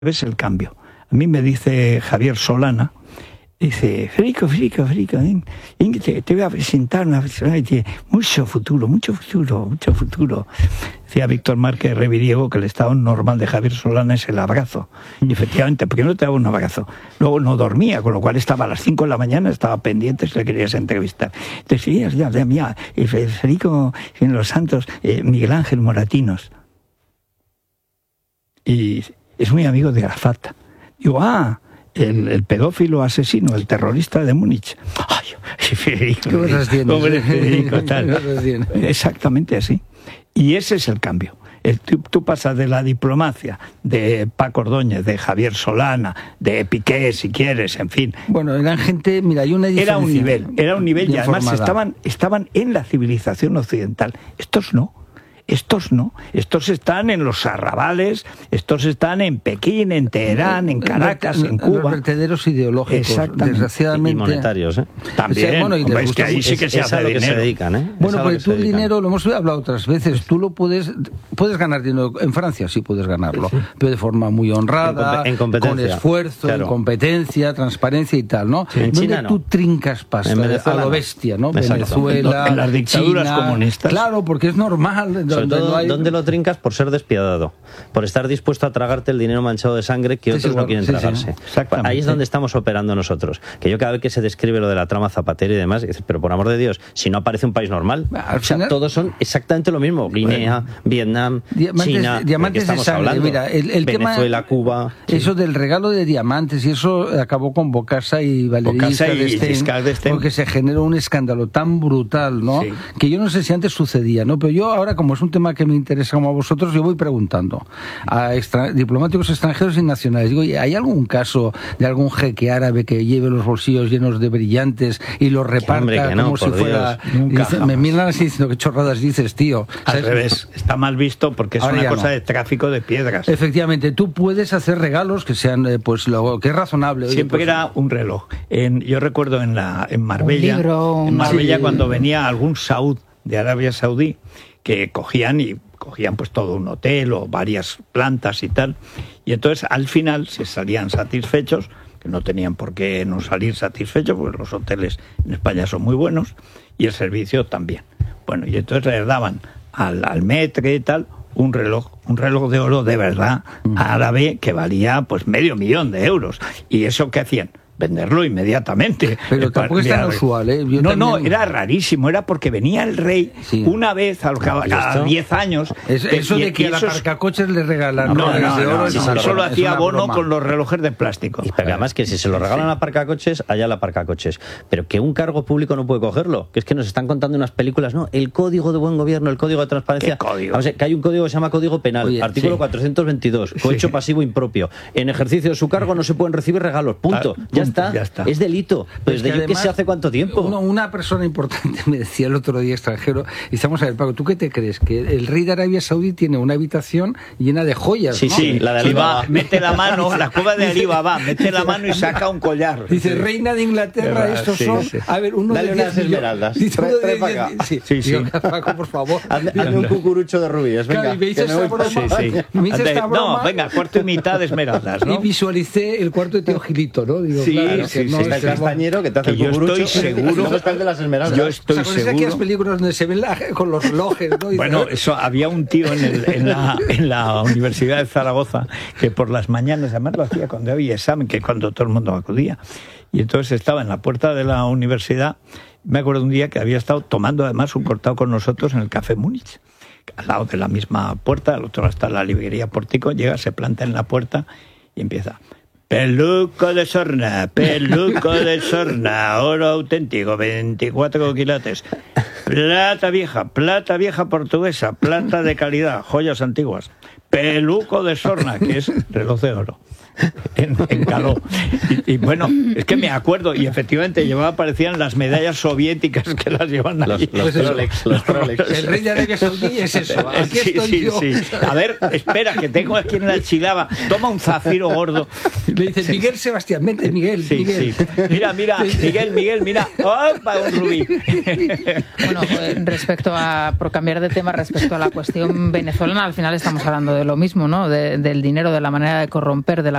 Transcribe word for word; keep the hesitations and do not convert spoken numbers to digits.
ves el cambio. A mí me dice Javier Solana, dice, Federico, Federico, Federico, ven, ven, te, te voy a presentar una persona que tiene mucho futuro, mucho futuro, mucho futuro. Decía Víctor Márquez Reviriego que el estado normal de Javier Solana es el abrazo. Y efectivamente, ¿por qué no te daba un abrazo? Luego no dormía, con lo cual estaba a las cinco de la mañana, estaba pendiente si le querías entrevistar. Entonces, sí, ya, ya, mira, Federico en Los Santos, eh, Miguel Ángel Moratinos. Y es muy amigo de Arafat. Digo, ah, el, el pedófilo asesino, el terrorista de Múnich. Ay, Federico, pobre Federico, tal. Exactamente así. Y ese es el cambio. El, tú, tú pasas de la diplomacia de Paco Ordóñez, de Javier Solana, de Piqué, si quieres, en fin. Bueno, eran gente, mira, hay una diferencia. Era un nivel, era un nivel y además estaban, estaban en la civilización occidental. Estos no. Estos no, estos están en los arrabales, estos están en Pekín, en Teherán, en Caracas, en Cuba. Los vertederos ideológicos, desgraciadamente. Y monetarios, ¿eh? También, o sea, bueno, y hombre, es que ahí sí que es, se es hace a lo que dinero. se dedican, ¿eh? Bueno, es porque tú el dinero, lo hemos hablado otras veces, tú lo puedes, puedes ganar dinero, en Francia sí puedes ganarlo, sí, pero de forma muy honrada, en comp- en con esfuerzo, claro, en competencia, transparencia y tal, ¿no? Sí, en donde China, tú no. trincas pasta a lo bestia, ¿no? Exacto. Venezuela, en las dictaduras China, comunistas. Claro, porque es normal. Sobre donde todo, no hay... ¿dónde lo trincas? Por ser despiadado, por estar dispuesto a tragarte el dinero manchado de sangre que otros sí, no quieren sí, tragarse. Sí. Ahí es donde estamos operando nosotros. Que yo cada vez que se describe lo de la trama Zapatero y demás, dices, pero por amor de Dios, si no aparece un país normal, al o sea, final... todos son exactamente lo mismo. Guinea, bueno, Vietnam, diamantes, China, diamantes ¿de qué estamos de sangre, hablando? Mira, el, el Venezuela, tema, Cuba... Eso sí. Del regalo de diamantes, y eso acabó con Bocasa y Valery Giscard, porque se generó un escándalo tan brutal, ¿no? Sí. Que yo no sé si antes sucedía, ¿no? Pero yo ahora, como es un tema que me interesa como a vosotros, yo voy preguntando a extra, diplomáticos extranjeros y nacionales. Digo, ¿hay algún caso de algún jeque árabe que lleve los bolsillos llenos de brillantes y los reparta hombre, que no, como si fuera... Dice, me miran así diciendo, ¿qué chorradas dices, tío? Al ¿sabes? Revés, está mal visto porque es Ahora una cosa no. de tráfico de piedras. Efectivamente, tú puedes hacer regalos que sean, eh, pues, lo que es razonable. Oye, Siempre pues, era un reloj. En, yo recuerdo en, la, en Marbella, libro, en Marbella sí. Cuando venía algún saud de Arabia Saudí, que cogían y cogían pues todo un hotel o varias plantas y tal, y entonces al final se salían satisfechos, que no tenían por qué no salir satisfechos, porque los hoteles en España son muy buenos, y el servicio también. Bueno, y entonces les daban al, al metre y tal, un reloj, un reloj de oro de verdad, árabe, que valía pues medio millón de euros. ¿Y eso qué hacían? Venderlo inmediatamente. Pero el tampoco es tan usual, ¿eh? Yo no, también... no, era rarísimo, era porque venía el rey sí. una vez a cada, cada diez años. Es, eso de que a la parcacoches le regalan no, no, no, de oro. No, no, no, eso lo hacía Bono con los relojes de plástico. Y además que si se lo regalan a parcacoches, allá la parcacoches. Pero que un cargo público no puede cogerlo. Que es que nos están contando unas películas, no, el código de buen gobierno, el código de transparencia. ¿Qué código? Vamos a ver, que hay un código que se llama Código Penal, Oye, artículo sí. cuatrocientos veintidós, cohecho sí. pasivo impropio. En ejercicio de su cargo no se pueden recibir regalos. Punto. Ah, ya, punto está. ya está. Es de delito. Pues de qué se hace cuánto tiempo. Uno, una persona importante me decía el otro día, extranjero, y estamos a ver, Paco, ¿tú qué te crees? Que el rey de Arabia Saudí tiene una habitación llena de joyas, sí, ¿no? Sí, la de Alibaba. Mete la mano, la cueva de Alibaba, mete la mano y saca un collar. Dice, reina de Inglaterra, sí, estos sí, son... Sí. A ver, uno Dale de unas esmeraldas. Dice, trae, trae para acá. Sí, sí, sí. Digo, Paco, por favor. Hazme, hazme un cucurucho de rubíes, venga. Claro, y me hice esta broma. Sí, sí. Me hice esta broma. No, venga, cuarto y mitad de esmeraldas, ¿no? Y visualicé el cuarto de Tío Gilito, ¿no? Digo, sí, claro, sí, no, sí. Está el castañero que te hace el cucurucho. Yo estoy seguro. De las esmeraldas. Yo estoy o sea, seguro. aquellas películas donde se ven la, con los relojes, ¿no? Y bueno, eso, había un tío en, el, en, la, en la Universidad de Zaragoza que por las mañanas, además lo hacía cuando había examen, que cuando todo el mundo acudía. Y entonces estaba en la puerta de la universidad. Me acuerdo un día que había estado tomando además un cortado con nosotros en el Café Múnich, al lado de la misma puerta, al otro lado está la librería Pórtico. Llega, se planta en la puerta y empieza: peluco de sorna, peluco de sorna, oro auténtico, veinticuatro quilates, plata vieja, plata vieja portuguesa, plata de calidad, joyas antiguas, peluco de sorna, que es reloj de oro. en, en Caló. Y, y bueno, es que me acuerdo, y efectivamente llevaba, parecían las medallas soviéticas que las llevan ahí. Los, los, Rolex, los Rolex. El rey de Arabia Saudí es eso. Aquí sí, estoy sí, yo. Sí. A ver, espera, que tengo aquí en la chilaba. Toma un zafiro gordo. Le dice, Miguel Sebastián, vente, Miguel. Sí, Miguel. Sí. Mira, mira, Miguel, Miguel, mira. ¡Opa! Un rubí. Bueno, respecto a, por cambiar de tema, respecto a la cuestión venezolana, al final estamos hablando de lo mismo, ¿no? De, del dinero, de la manera de corromper, de la